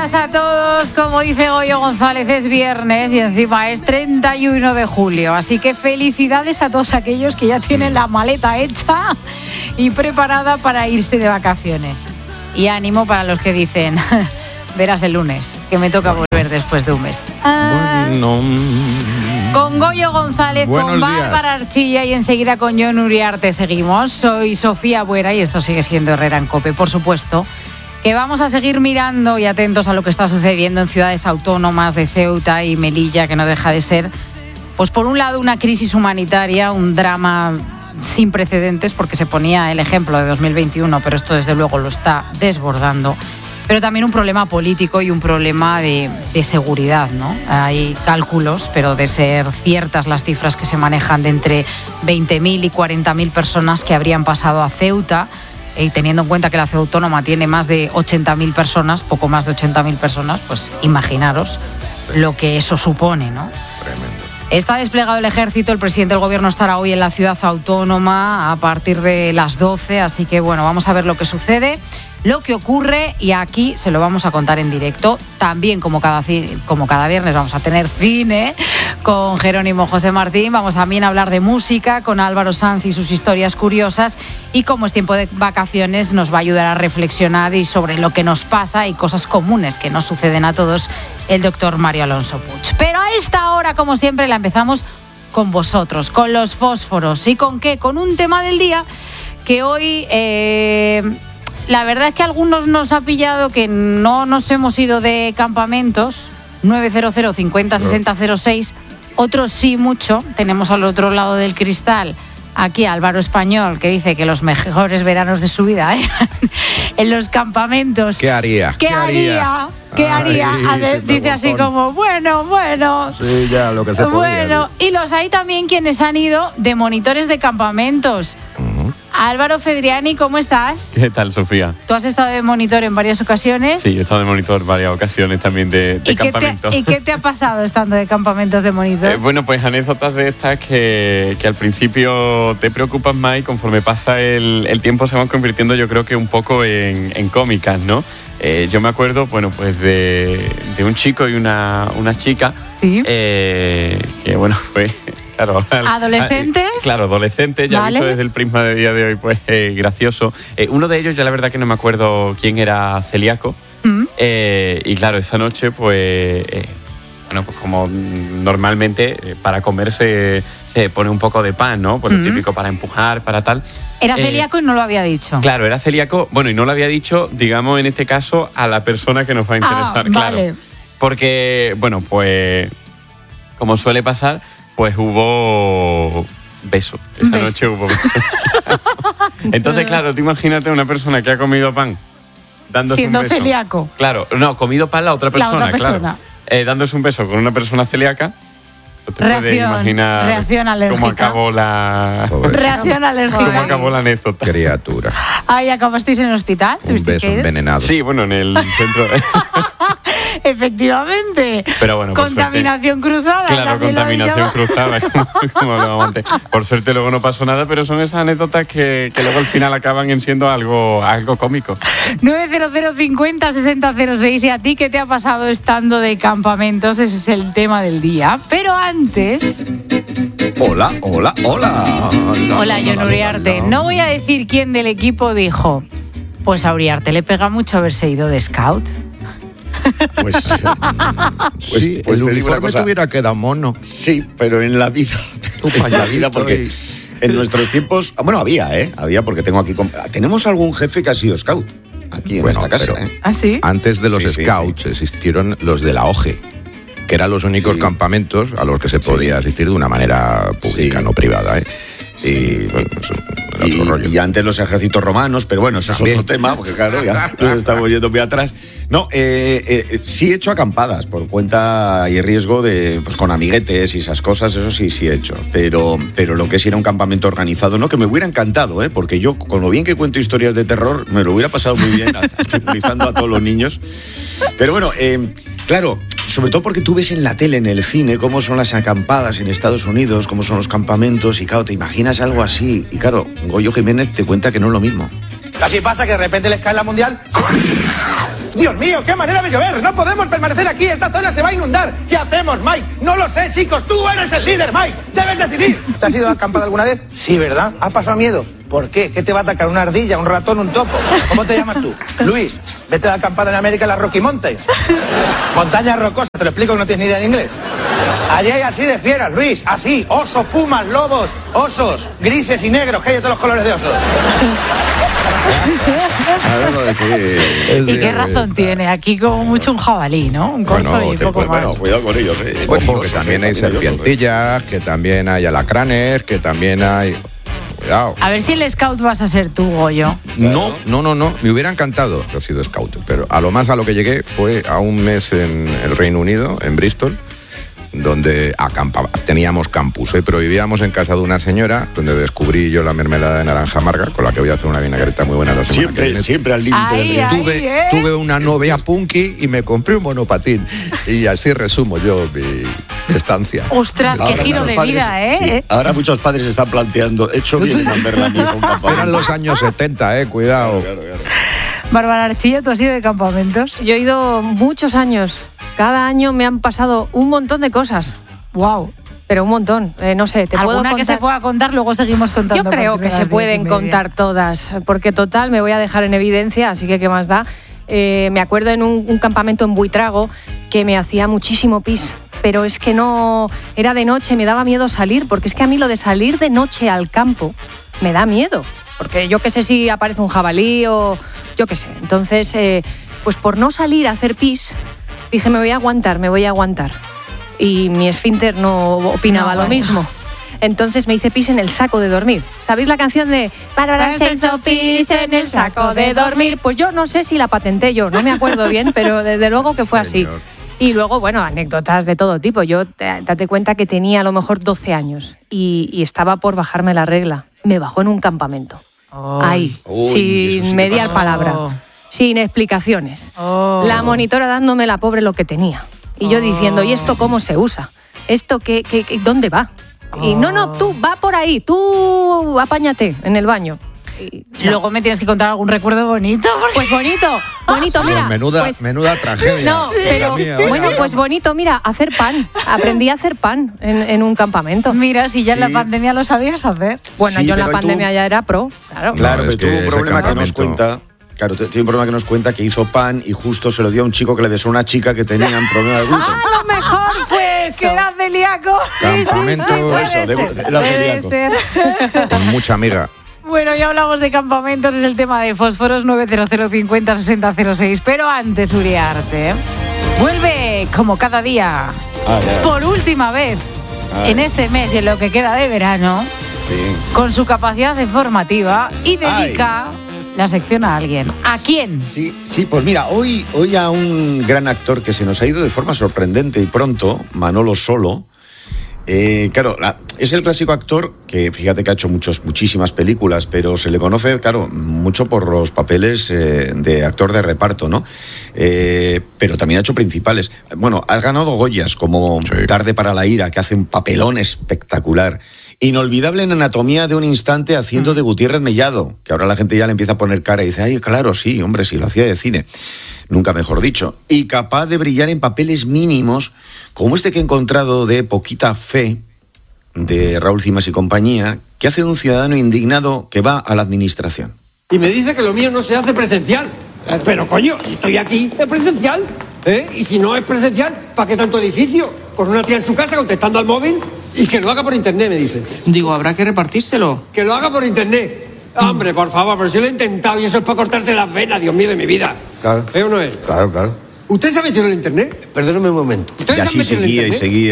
días a todos. Como dice Goyo González, es viernes y encima es 31 de julio. Así que felicidades a todos aquellos que ya tienen la maleta hecha y preparada para irse de vacaciones. Y ánimo para los que dicen, verás el lunes, que me toca volver después de un mes. Bueno. Con Goyo González, Buenos con Bárbara Archilla y enseguida con Jon Uriarte seguimos. Soy Sofía Buera y esto sigue siendo Herrera en COPE, por supuesto. Que vamos a seguir mirando y atentos a lo que está sucediendo en ciudades autónomas de Ceuta y Melilla, que no deja de ser, pues por un lado, una crisis humanitaria, un drama sin precedentes, porque se ponía el ejemplo de 2021, pero esto desde luego lo está desbordando, pero también un problema político y un problema de seguridad, ¿no? Hay cálculos, pero de ser ciertas las cifras que se manejan, de entre 20.000 y 40.000 personas que habrían pasado a Ceuta, y teniendo en cuenta que la ciudad autónoma tiene más de 80.000 personas, poco más de 80.000 personas, pues imaginaros lo que eso supone, ¿no? Tremendo. Está desplegado el ejército, el presidente del gobierno estará hoy en la ciudad autónoma a partir de las 12, así que bueno, vamos a ver lo que sucede, lo que ocurre, y aquí se lo vamos a contar en directo. También como cada viernes vamos a tener cine con Jerónimo José Martín, vamos también a hablar de música con Álvaro Sanz y sus historias curiosas, y como es tiempo de vacaciones nos va a ayudar a reflexionar y sobre lo que nos pasa y cosas comunes que nos suceden a todos, el doctor Mario Alonso Puig. Pero a esta hora, como siempre, la empezamos con vosotros, con los fósforos. ¿Y con qué? Con un tema del día que hoy... la verdad es que a algunos nos ha pillado que no nos hemos ido de campamentos. 900 50 60 06. Otros sí mucho. Tenemos al otro lado del cristal aquí a Álvaro Español, que dice que los mejores veranos de su vida en los campamentos. ¿Qué haría? ¿Qué haría? A ver, dice así como, bueno. Sí, ya, lo que se podía. Bueno, y los hay también quienes han ido de monitores de campamentos. Álvaro Fedriani, ¿cómo estás? ¿Qué tal, Sofía? Tú has estado de monitor en varias ocasiones. Sí, he estado de monitor en varias ocasiones también de campamento. ¿Y qué te ha pasado estando de campamentos de monitor? Bueno, pues anécdotas de estas que al principio te preocupan más y conforme pasa el tiempo se van convirtiendo, yo creo que un poco en cómicas, ¿no? Yo me acuerdo, bueno, pues de un chico y una chica. Sí. Que bueno, pues... Claro, ¿adolescentes? Claro, adolescentes, ya ¿vale? Visto desde el prisma de día de hoy, pues gracioso. Uno de ellos, ya la verdad que no me acuerdo quién era, celíaco. Y claro, esa noche, pues, bueno, pues como normalmente para comer se pone un poco de pan, ¿no? Pues lo típico para empujar, para tal. Era celíaco y no lo había dicho. Claro, era celíaco, bueno, y no lo había dicho, digamos, en este caso, a la persona que nos va a interesar, claro. Vale. Porque, bueno, pues, como suele pasar, pues hubo beso. Esa noche hubo beso. Entonces, claro, tú imagínate una persona que ha comido pan dándose siendo un beso. celíaco. Claro, no, comido pan la otra persona. Claro. Dándose un beso con una persona celíaca. Te puedes imaginar reacción alérgica. cómo acabó reacción alérgica. Cómo acabó la anécdota. Criatura. Ahí acabasteis en el hospital. Un beso envenenado. Sí, bueno, en el centro. Efectivamente. Pero bueno, contaminación cruzada. Claro, contaminación cruzada. Como lo vamos antes. Por suerte luego no pasó nada, pero son esas anécdotas que luego al final acaban en siendo algo cómico. 900 50 60 06. ¿Y a ti qué te ha pasado estando de campamentos? Ese es el tema del día. Pero antes... Hola. Hola, Jon Uriarte. No voy a decir quién del equipo dijo, pues a Uriarte le pega mucho haberse ido de scout. Pues sí, el uniforme te hubiera quedado mono. Sí, pero en la vida. En la vida, porque en nuestros tiempos... Bueno, había porque tengo aquí... ¿Tenemos algún jefe que ha sido scout? Aquí en esta casa, ¿Ah, sí? Antes de los scouts existieron los de la OGE, que eran los únicos campamentos a los que se podía asistir de una manera pública, no privada, Y, bueno, y antes los ejércitos romanos, pero bueno, eso es otro tema, porque claro, ya nos estamos yendo muy atrás. No, sí he hecho acampadas por cuenta y riesgo de, pues con amiguetes y esas cosas, eso sí he hecho. Pero lo que sí era un campamento organizado, ¿no? Que me hubiera encantado, porque yo, con lo bien que cuento historias de terror, me lo hubiera pasado muy bien aterrorizando a todos los niños. Pero bueno, claro, sobre todo porque tú ves en la tele, en el cine, cómo son las acampadas en Estados Unidos, cómo son los campamentos, y claro, te imaginas algo así. Y claro, Goyo Jiménez te cuenta que no es lo mismo. Casi pasa que de repente les cae la mundial Dios mío, qué manera de llover. No podemos permanecer aquí. Esta zona se va a inundar. ¿Qué hacemos, Mike? No lo sé, chicos. Tú eres el líder, Mike. Debes decidir. ¿Te has ido a acampada alguna vez? Sí, ¿verdad? ¿Has pasado miedo? ¿Por qué? ¿Qué te va a atacar? ¿Una ardilla, un ratón, un topo? ¿Cómo te llamas tú? Luis, vete de acampada en América en las Rocky Mountains. Montañas rocosas, te lo explico que no tienes ni idea de inglés. Allí hay así de fieras, Luis, así, osos, pumas, lobos, osos, grises y negros, que hay de todos los colores de osos. ¿Y qué razón tiene? Aquí como mucho un jabalí, ¿no? Un corzo y poco más. Bueno, cuidado con ellos. Ojo, que también hay serpientillas, que también hay alacranes, que también hay... Cuidado. A ver si el scout vas a ser tú, Goyo. No. Me hubiera encantado haber sido scout, pero a lo que llegué fue a un mes en el Reino Unido, en Bristol, donde teníamos campus, pero vivíamos en casa de una señora donde descubrí yo la mermelada de naranja amarga, con la que voy a hacer una vinagreta muy buena la semana que viene. Siempre al límite del riesgo. Tuve una novia punky y me compré un monopatín. Y así resumo yo mi estancia. Ostras, qué giro de vida, ¿eh? Sí. Ahora muchos padres están planteando, hecho bien en verla a mi hijo un campamento. Eran los años 70, cuidado. Claro. Bárbara Archilla, ¿tú has ido de campamentos? Yo he ido muchos años. Cada año me han pasado un montón de cosas. Wow. Pero un montón. No sé, te puedo contar. ¿Alguna que se pueda contar? Luego seguimos contando. Yo creo que se pueden contar todas, porque total me voy a dejar en evidencia, así que ¿qué más da? Me acuerdo en un campamento en Buitrago que me hacía muchísimo pis, pero es que no... Era de noche, me daba miedo salir, porque es que a mí lo de salir de noche al campo me da miedo, porque yo qué sé si aparece un jabalí o yo qué sé. Entonces, pues por no salir a hacer pis, dije, me voy a aguantar. Y mi esfínter no opinaba lo mismo. Entonces me hice pis en el saco de dormir. ¿Sabéis la canción de Bárbara se hizo pis en el saco de dormir? Pues yo no sé si la patenté yo, no me acuerdo bien, pero desde luego que fue así. Y luego, bueno, anécdotas de todo tipo. Yo, date cuenta que tenía a lo mejor 12 años y estaba por bajarme la regla. Me bajó en un campamento. Ahí, sin mediar palabra, sin explicaciones. La monitora dándome la pobre lo que tenía. Y yo diciendo, ¿y esto cómo se usa? ¿Esto qué dónde va? Y no, tú, va por ahí, tú apáñate en el baño. Y luego me tienes que contar algún recuerdo bonito. Pues bonito, mira. Menuda tragedia. No, pero bueno, pues bonito, mira, hacer pan. Aprendí a hacer pan en un campamento. Mira, si ya en la pandemia lo sabías hacer. Bueno, yo en la pandemia ya era pro, claro. Claro, pero tuvo un problema que nos cuenta. Claro, tiene un problema que nos cuenta que hizo pan y justo se lo dio a un chico que le besó a una chica que tenía un problema de gluten. ¡Ah, lo mejor fue eso! ¡Que era celíaco! Campamento. Puede ser. Con mucha amiga. Bueno, ya hablamos de campamentos, es el tema de fósforos 900506006. Pero antes, Uriarte vuelve como cada día, por última vez, en este mes y en lo que queda de verano, con su capacidad informativa y dedica la sección a alguien. ¿A quién? Sí, pues mira, hoy a un gran actor que se nos ha ido de forma sorprendente y pronto, Manolo Solo. Claro, es el clásico actor que, fíjate que ha hecho muchísimas películas, pero se le conoce, claro, mucho por los papeles de actor de reparto, ¿no? Pero también ha hecho principales. Bueno, ha ganado Goyas, como Tarde para la ira, que hace un papelón espectacular. Inolvidable en Anatomía de un instante, haciendo de Gutiérrez Mellado, que ahora la gente ya le empieza a poner cara y dice, ay, claro, sí, hombre, sí, lo hacía de cine. Nunca mejor dicho. Y capaz de brillar en papeles mínimos, como este que he encontrado de Poquita Fe, de Raúl Cimas y compañía, que hace de un ciudadano indignado que va a la administración. Y me dice que lo mío no se hace presencial. Pero coño, si estoy aquí, es presencial. Y si no es presencial, ¿para qué tanto edificio? Con una tía en su casa contestando al móvil y que lo haga por internet, me dice. Digo, habrá que repartírselo. Que lo haga por internet. Hombre, por favor, pero si lo he intentado y eso es para cortarse las venas, Dios mío de mi vida. Claro. ¿Eh o no es? Claro. ¿Usted se ha metido en el internet? Perdóname un momento. Y así seguía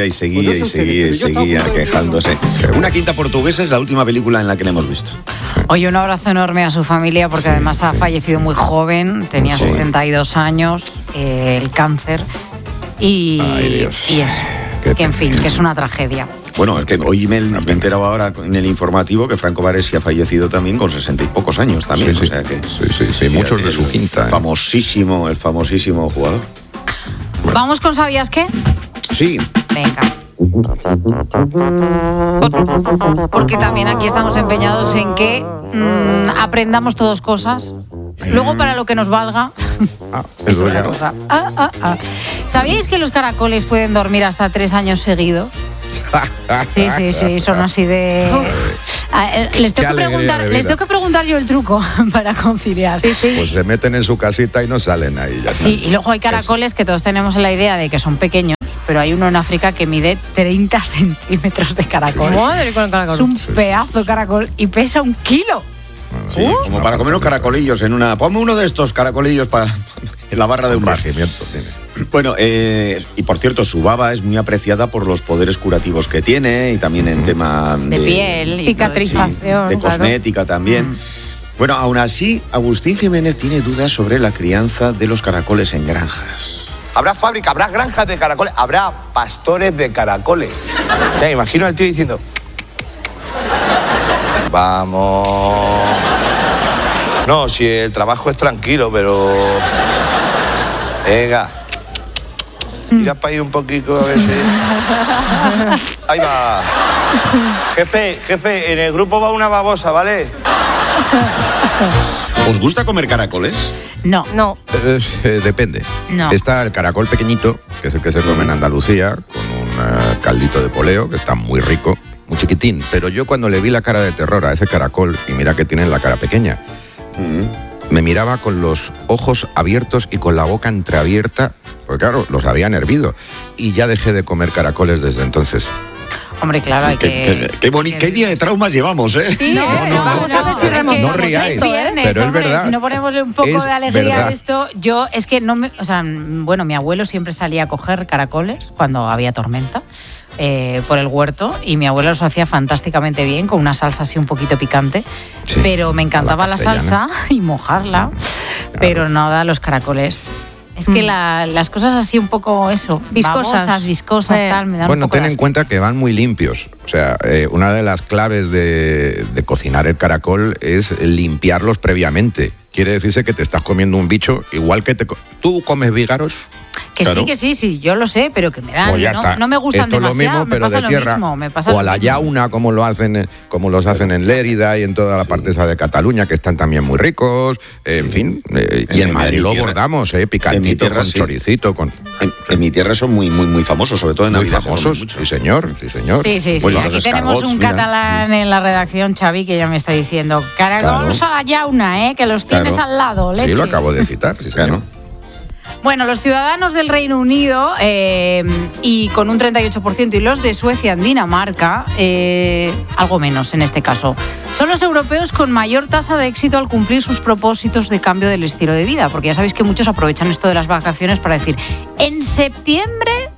quejándose. Una quinta portuguesa es la última película en la que le hemos visto. Oye, un abrazo enorme a su familia, porque además ha fallecido muy joven, tenía 62 años, el cáncer, y eso. Que en fin, que es una tragedia. Bueno, es que hoy me he enterado ahora en el informativo que Franco Baresi ha fallecido también con 60 y pocos años también. Sí, o sea que, sí, muchos de su quinta. El famosísimo jugador. Bueno. ¿Vamos con ¿Sabías qué? Sí. Venga. Porque también aquí estamos empeñados en que aprendamos todos cosas Luego, para lo que nos valga... Es otra cosa. ¿Sabíais que los caracoles pueden dormir hasta 3 años seguidos? Sí, son así de... Les tengo que preguntar yo el truco para conciliar. Pues se meten en su casita y no salen ahí. Sí, y luego hay caracoles que todos tenemos la idea de que son pequeños, pero hay uno en África que mide 30 centímetros de caracol. Madre con el caracol. Es un pedazo de caracol y pesa 1 kilo. Sí, como para comer unos caracolillos en una... Ponme uno de estos caracolillos en la barra de un bar. Bueno, y por cierto, su baba es muy apreciada por los poderes curativos que tiene y también en tema de piel, cicatrización, de cosmética también. Bueno, aún así, Agustín Jiménez tiene dudas sobre la crianza de los caracoles en granjas. Habrá fábrica, habrá granjas de caracoles, habrá pastores de caracoles. Ya, imagino al tío diciendo... Vamos... No, si el trabajo es tranquilo, pero... Venga. Mira para ahí un poquito a ver si... Ahí va. Jefe, en el grupo va una babosa, ¿vale? ¿Os gusta comer caracoles? No. Depende. No. Está el caracol pequeñito, que es el que se come en Andalucía, con un caldito de poleo, que está muy rico, muy chiquitín. Pero yo cuando le vi la cara de terror a ese caracol, y mira que tiene la cara pequeña, me miraba con los ojos abiertos y con la boca entreabierta, porque claro, los habían hervido. Y ya dejé de comer caracoles desde entonces. Hombre, claro, hay que... Qué día de traumas llevamos, ¿eh? Sí, no, vamos a ver si no ríais, pero es verdad. Si no ponemos un poco de alegría a esto, yo es que no me... O sea, bueno, mi abuelo siempre salía a coger caracoles cuando había tormenta por el huerto y mi abuelo los hacía fantásticamente bien con una salsa así un poquito picante, pero me encantaba la salsa y mojarla, pero nada, los caracoles... Es que las cosas así un poco viscosas, tal, me dan bueno, un poco ten en cuenta que van muy limpios. O sea, una de las claves de cocinar el caracol es limpiarlos previamente. Quiere decirse que te estás comiendo un bicho igual que ¿Tú comes vígaros? Que claro. Sí, yo lo sé, pero que me dan, pues no me gustan esto demasiado, lo mismo, pero de tierra. O a la yauna, como los hacen en Lérida y en toda la parte esa de Cataluña, que están también muy ricos, en fin. Y en Madrid lo bordamos, picantito, con choricito. En mi tierra son muy, muy, muy famosos, sobre todo en Navidad. Muy famosos, sí señor. Sí. Bueno, aquí tenemos un catalán en la redacción, Xavi, que ya me está diciendo, caracoles a la yauna, que los tienes al lado, leche. Sí, lo acabo de citar, sí, señor. Bueno, los ciudadanos del Reino Unido y con un 38% y los de Suecia en Dinamarca, algo menos en este caso, son los europeos con mayor tasa de éxito al cumplir sus propósitos de cambio del estilo de vida, porque ya sabéis que muchos aprovechan esto de las vacaciones para decir, en septiembre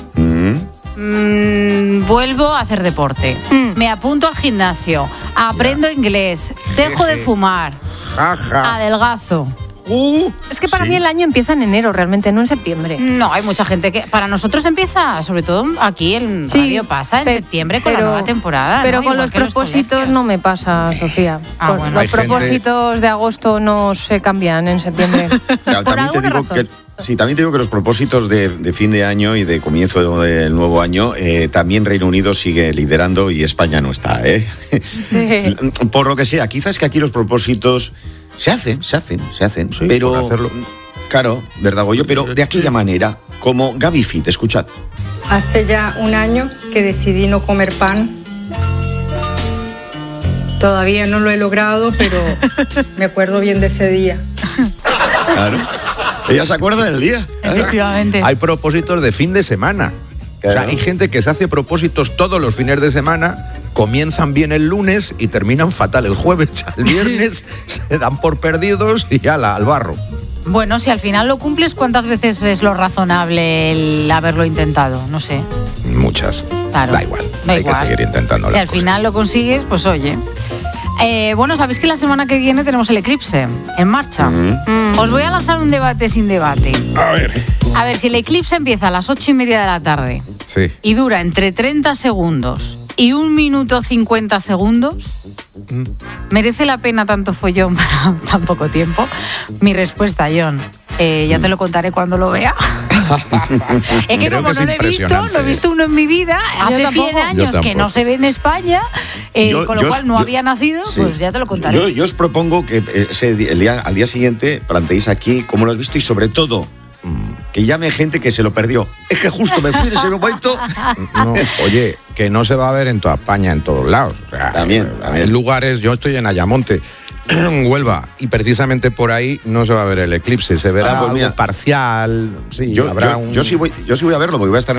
vuelvo a hacer deporte, me apunto al gimnasio, aprendo inglés, dejo de fumar, adelgazo. Es que para mí el año empieza en enero, realmente, no en septiembre. No, hay mucha gente que... Para nosotros empieza, sobre todo aquí en radio pasa en septiembre con la nueva temporada. Pero ¿no? con los propósitos no me pasa, Sofía. Bueno. Los propósitos de agosto no se cambian en septiembre. Claro, también te digo que los propósitos de fin de año y de comienzo del nuevo año, también Reino Unido sigue liderando y España no está, ¿eh? Sí. Por lo que sea, quizás que aquí los propósitos... Se hacen, sí, pero hacerlo. Claro, ¿verdad, Goyo? Pero de aquella manera, como Gaby Fit, escuchad. Hace ya un año que decidí no comer pan. Todavía no lo he logrado, pero me acuerdo bien de ese día. Claro. Ella se acuerda del día. Efectivamente. Hay propósitos de fin de semana. Claro. O sea, hay gente que se hace propósitos todos los fines de semana, comienzan bien el lunes y terminan fatal el jueves. El viernes se dan por perdidos y ya al barro. Bueno, si al final lo cumples, ¿cuántas veces es lo razonable el haberlo intentado? No sé. Muchas. Claro. Da igual. Hay que seguir intentando. Si al final lo consigues, pues oye. Bueno, ¿sabéis que la semana que viene tenemos el eclipse en marcha? Os voy a lanzar un debate sin debate. A ver, si el eclipse empieza a las 8:30 de la tarde y dura entre 30 segundos y 1 minuto 50 segundos, ¿merece la pena tanto follón para tan poco tiempo? Mi respuesta, John, ya te lo contaré cuando lo vea. Es que como no lo he visto uno en mi vida, hace 100 años que no se ve en España, Con lo cual no había nacido, sí. pues ya te lo contaré. Yo os propongo que al día siguiente planteéis aquí cómo lo has visto y sobre todo que llame gente que se lo perdió. Es que justo me fui en ese momento. No, oye, que no se va a ver en toda España, en todos lados. O sea, también. Hay lugares, yo estoy en Ayamonte, en Huelva, y precisamente por ahí no se va a ver el eclipse, se verá algo parcial. Sí, yo sí voy a verlo porque voy a estar